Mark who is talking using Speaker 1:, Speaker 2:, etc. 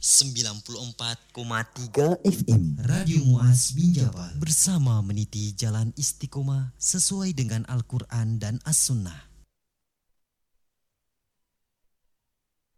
Speaker 1: 94,3 FM
Speaker 2: Radio Muaz Binjabal
Speaker 3: bersama meniti jalan istiqomah sesuai dengan Al-Quran dan As-Sunnah.